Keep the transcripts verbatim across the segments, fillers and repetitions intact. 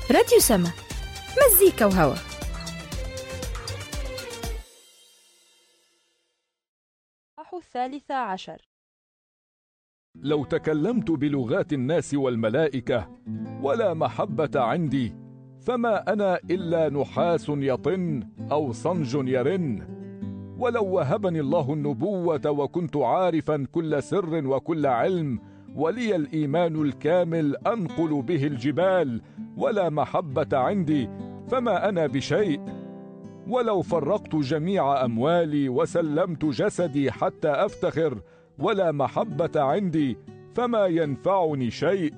راديو سما، مزيكا وهوا. الثالثة عشر. لو تكلمت بلغات الناس والملائكة ولا محبة عندي فما أنا إلا نحاس يطن أو صنج يرن. ولو وهبني الله النبوة وكنت عارفا كل سر وكل علم ولي الإيمان الكامل أنقل به الجبال ولا محبة عندي فما أنا بشيء. ولو فرقت جميع أموالي وسلمت جسدي حتى أفتخر ولا محبة عندي فما ينفعني شيء.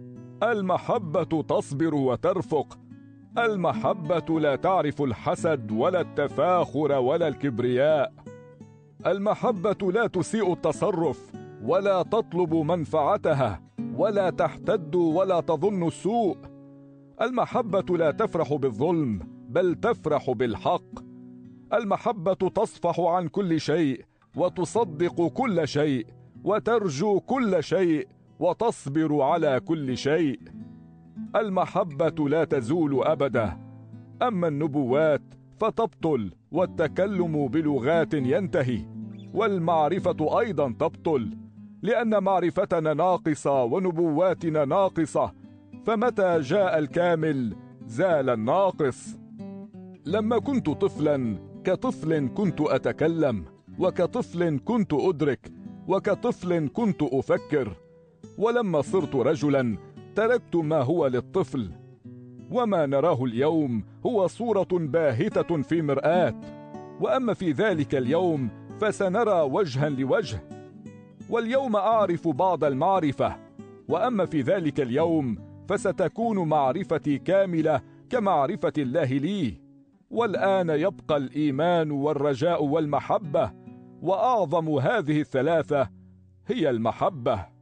المحبة تصبر وترفق، المحبة لا تعرف الحسد ولا التفاخر ولا الكبرياء. المحبة لا تسيء التصرف ولا تطلب منفعتها ولا تحتد ولا تظن السوء. المحبة لا تفرح بالظلم بل تفرح بالحق. المحبة تصفح عن كل شيء وتصدق كل شيء وترجو كل شيء وتصبر على كل شيء. المحبة لا تزول أبدا. أما النبوات فتبطل والتكلم بلغات ينتهي، والمعرفة أيضا تبطل لأن معرفتنا ناقصة ونبواتنا ناقصة، فمتى جاء الكامل زال الناقص. لما كنت طفلا كطفل كنت أتكلم، وكطفل كنت أدرك، وكطفل كنت أفكر. ولما صرت رجلا تركت ما هو للطفل. وما نراه اليوم هو صورة باهتة في مرآة، وأما في ذلك اليوم فسنرى وجها لوجه. واليوم أعرف بعض المعرفة، وأما في ذلك اليوم فستكون معرفتي كاملة كمعرفة الله لي. والآن يبقى الإيمان والرجاء والمحبة، وأعظم هذه الثلاثة هي المحبة.